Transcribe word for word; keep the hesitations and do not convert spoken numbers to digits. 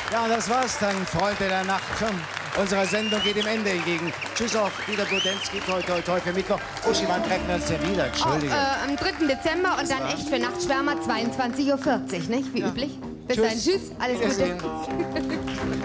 Ja, das war's dann, Freunde der Nacht. Unsere Sendung geht dem Ende entgegen. Tschüss auch, Dieter Budensky, toi, toi, toi für Mittwoch. Uschi, wann treffen wir uns denn wieder? Entschuldige. Oh, äh, am dritten Dezember und dann echt für Nachtschwärmer zweiundzwanzig Uhr vierzig, nicht? Wie ja. üblich. Bis Tschüss. dann, tschüss, alles Gute.